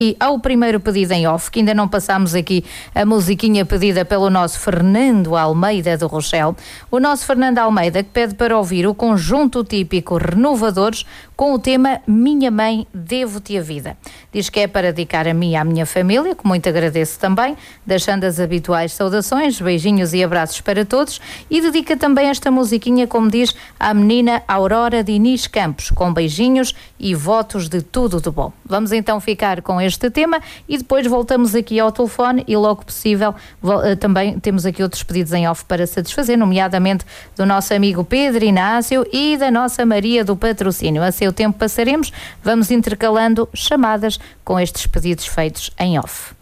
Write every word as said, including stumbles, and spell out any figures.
E ao primeiro pedido em off, que ainda não passámos aqui a musiquinha pedida pelo nosso Fernando Almeida do Rochelle. O nosso Fernando Almeida que pede para ouvir o conjunto típico Renovadores com o tema Minha Mãe, Devo-te a Vida. Diz que é para dedicar a mim e à minha família, que muito agradeço também, deixando as habituais saudações, beijinhos e abraços para todos, e dedica também esta musiquinha, como diz, à menina Aurora Diniz Campos, com beijinhos e votos de tudo de bom. Vamos então ficar com este este tema e depois voltamos aqui ao telefone e logo possível também temos aqui outros pedidos em off para satisfazer, nomeadamente do nosso amigo Pedro Inácio e da nossa Maria do Patrocínio. A seu tempo passaremos, vamos intercalando chamadas com estes pedidos feitos em off.